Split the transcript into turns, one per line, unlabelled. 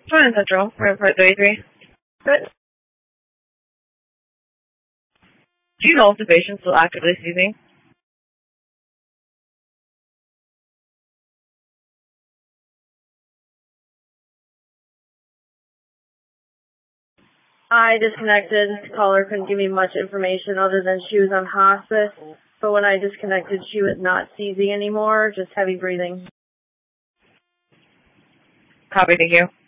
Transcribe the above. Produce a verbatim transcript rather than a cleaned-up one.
Fine, Central. We're in part thirty-three. Good. Do you know if the patient's still actively seizing? I disconnected. The caller couldn't give me much information other than she was on hospice. But when I disconnected, she was not seizing anymore, just heavy breathing. Copy, thank you.